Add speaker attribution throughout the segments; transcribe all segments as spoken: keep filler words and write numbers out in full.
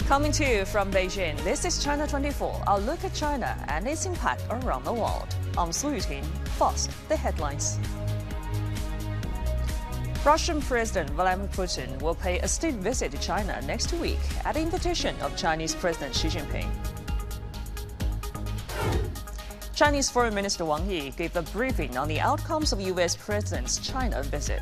Speaker 1: Coming to you from Beijing, this is China twenty-four. I'll look at China and its impact around the world. I'm Su Yuting. First, the headlines. Russian President Vladimir Putin will pay a state visit to China next week at the invitation of Chinese President Xi Jinping. Chinese Foreign Minister Wang Yi gave a briefing on the outcomes of U S President's China visit.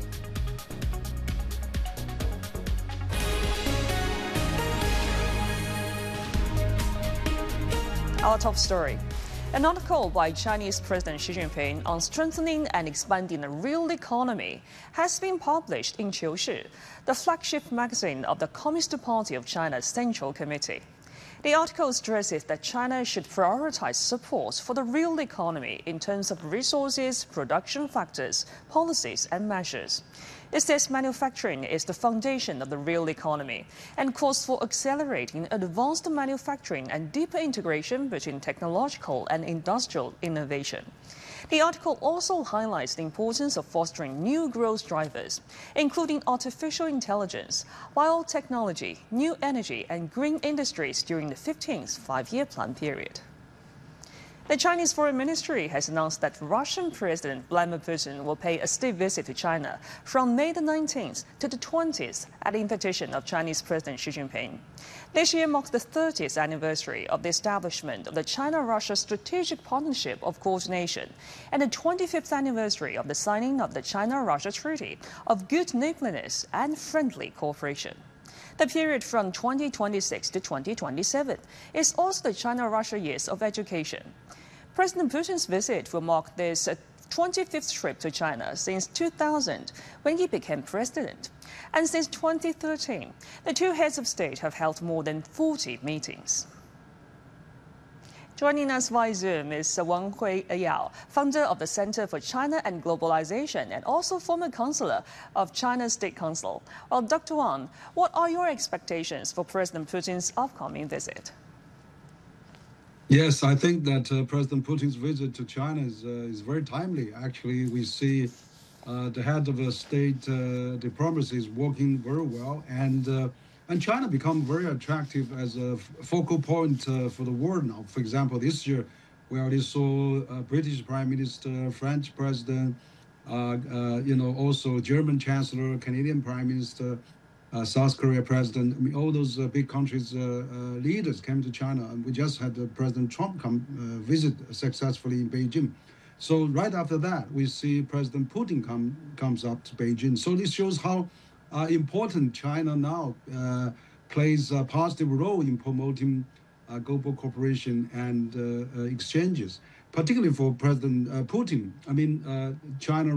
Speaker 1: Our top story. An article by Chinese President Xi Jinping on strengthening and expanding the real economy has been published in Qiushi, the flagship magazine of the Communist Party of China's Central Committee. The article stresses that China should prioritize support for the real economy in terms of resources, production factors, policies, and measures. It says manufacturing is the foundation of the real economy and calls for accelerating advanced manufacturing and deeper integration between technological and industrial innovation. The article also highlights the importance of fostering new growth drivers, including artificial intelligence, biotechnology, new energy, and green industries during the fifteenth five-year plan period. The Chinese Foreign Ministry has announced that Russian President Vladimir Putin will pay a state visit to China from May the nineteenth to the twentieth at the invitation of Chinese President Xi Jinping. This year marks the thirtieth anniversary of the establishment of the China-Russia Strategic Partnership of Coordination and the twenty-fifth anniversary of the signing of the China-Russia Treaty of Good Neighborliness and Friendly Cooperation. The period from twenty twenty-six to twenty twenty-seven is also the China-Russia Years of Education. President Putin's visit will mark this twenty-fifth trip to China since two thousand, when he became president. And since twenty thirteen, the two heads of state have held more than forty meetings. Joining us via Zoom is Wang Huiyao, founder of the Center for China and Globalization and also former counselor of China's State Council. Well, Doctor Wang, what are your expectations for President Putin's upcoming visit?
Speaker 2: Yes, I think that uh, President Putin's visit to China is, uh, is very timely. Actually, we see uh, the head of a state uh, diplomacy is working very well, and uh, and China become very attractive as a focal point uh, for the world now. For example, this year we already saw uh, British Prime Minister, French President, uh, uh, you know, also German Chancellor, Canadian Prime Minister, Uh, South Korea President. I mean, all those uh, big countries' uh, uh, leaders came to China, and we just had uh, President Trump come uh, visit successfully in Beijing. So right after that, we see President Putin come comes up to Beijing. So this shows how uh, important China now uh, plays a positive role in promoting uh, global cooperation and uh, uh, exchanges, particularly for President uh, Putin. I mean, uh, China